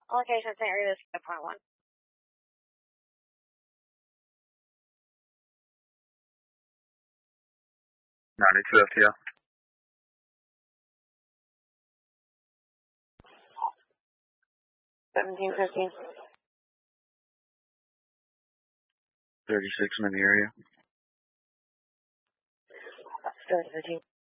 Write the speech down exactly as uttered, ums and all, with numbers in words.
Location Saint Rita's five point one. ninety-two F T L. seventeen fifteen. thirty-six in the area. seventeen fifteen.